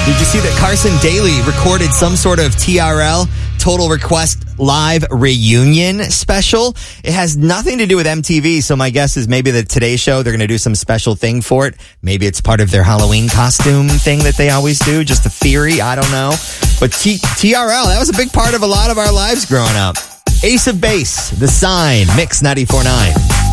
Did you see that Carson Daly recorded some sort of TRL, Total Request Live reunion special? It has nothing to do with MTV, so my guess is maybe the Today Show, they're going to do some special thing for it. Maybe it's part of their Halloween costume thing that they always do. Just a theory, I don't know. But TRL, that was a big part of a lot of our lives growing up. Ace of Base, The Sign, Mix 94.9.